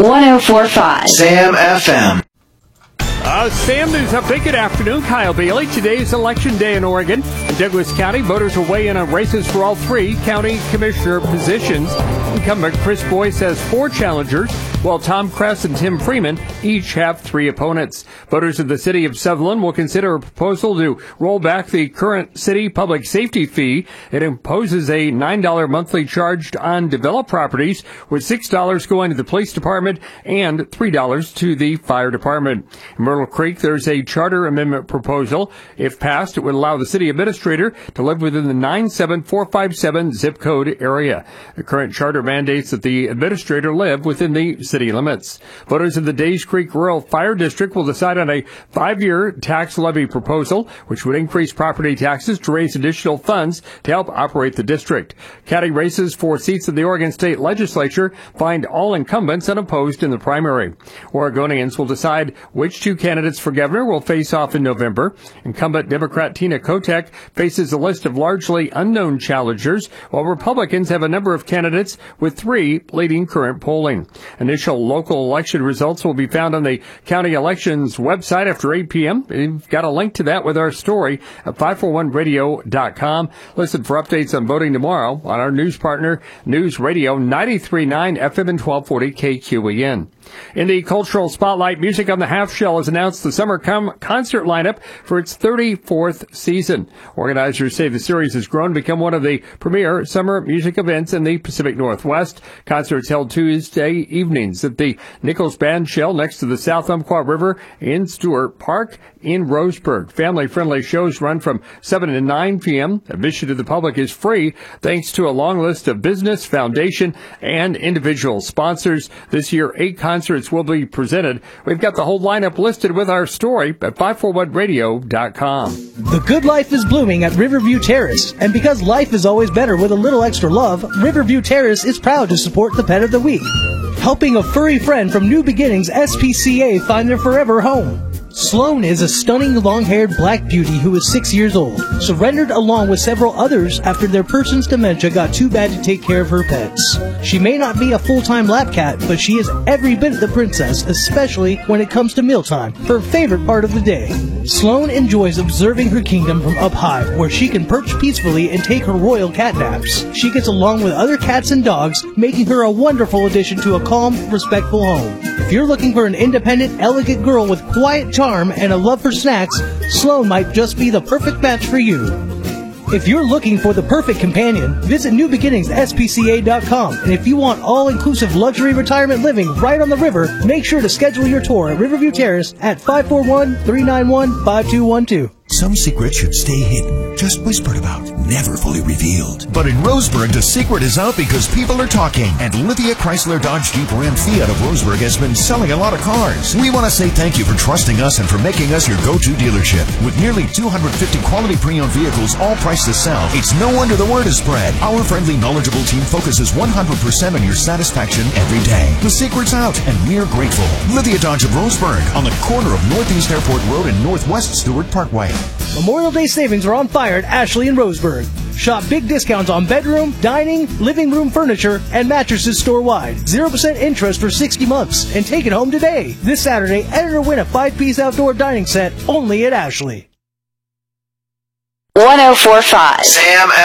104.5 Sam FM. Sam News Update. Good afternoon. Kyle Bailey. Today's Election Day in Oregon. In Douglas County, voters will weigh in on races for all three county commissioner positions. Incumbent Chris Boyce has 4 challengers, while Tom Kress and Tim Freeman each have 3 opponents. Voters of the city of Sutherland will consider a proposal to roll back the current city public safety fee. It imposes a $9 monthly charge on developed properties, with $6 going to the police department and $3 to the fire department. In Myrtle Creek, there's a charter amendment proposal. If passed, it would allow the city administrator to live within the 97457 zip code area. The current charter mandates that the administrator live within the city limits. Voters in the Days Creek Rural Fire District will decide on a 5-year tax levy proposal, which would increase property taxes to raise additional funds to help operate the district. County races for seats in the Oregon State Legislature find all incumbents unopposed in the primary. Oregonians will decide which 2 candidates for governor will face off in November. Incumbent Democrat Tina Kotek faces a list of largely unknown challengers, while Republicans have a number of candidates with 3 leading current polling. Initial local election results will be found on the county elections website after 8 p.m. We've got a link to that with our story at 541radio.com. Listen for updates on voting tomorrow on our news partner, News Radio 93.9 FM and 1240 KQEN. In the cultural spotlight, Music on the Half Shell has announced the summer concert lineup for its 34th season. Organizers say the series has grown to become one of the premier summer music events in the Pacific Northwest. Concerts held Tuesday evenings at the Nichols Band Shell next to the South Umpqua River in Stewart Park in Roseburg. Family-friendly shows run from 7 to 9 p.m. Admission to the public is free thanks to a long list of business, foundation, and individual sponsors. This year, 8 concerts will be presented. We've got the whole lineup listed with our story at 541radio.com. The good life is blooming at Riverview Terrace, and because life is always better with a little extra love, Riverview Terrace is proud to support the Pet of the Week, helping a furry friend from New Beginnings SPCA find their forever home. Sloan is a stunning long-haired black beauty who is 6 years old, surrendered along with several others after their person's dementia got too bad to take care of her pets. She may not be a full-time lap cat, but she is every bit the princess, especially when it comes to mealtime, her favorite part of the day. Sloan enjoys observing her kingdom from up high, where she can perch peacefully and take her royal cat naps. She gets along with other cats and dogs, making her a wonderful addition to a calm, respectful home. If you're looking for an independent, elegant girl with quiet charm and a love for snacks, Sloan might just be the perfect match for you. If you're looking for the perfect companion, visit newbeginningsspca.com. And if you want all-inclusive luxury retirement living right on the river, make sure to schedule your tour at Riverview Terrace at 541-391-5212. Some secrets should stay hidden, just whispered about, never fully revealed. But in Roseburg, the secret is out because people are talking. And Lithia Chrysler Dodge Jeep Ram Fiat of Roseburg has been selling a lot of cars. We want to say thank you for trusting us and for making us your go-to dealership. With nearly 250 quality pre-owned vehicles all priced to sell, it's no wonder the word is spread. Our friendly, knowledgeable team focuses 100% on your satisfaction every day. The secret's out, and we're grateful. Lithia Dodge of Roseburg, on the corner of Northeast Airport Road and Northwest Stewart Parkway. Memorial Day savings are on fire at Ashley and Roseburg. Shop big discounts on bedroom, dining, living room furniture, and mattresses store-wide. 0% interest for 60 months. And take it home today. This Saturday, enter or win a 5-piece outdoor dining set only at Ashley. 104.5 Sam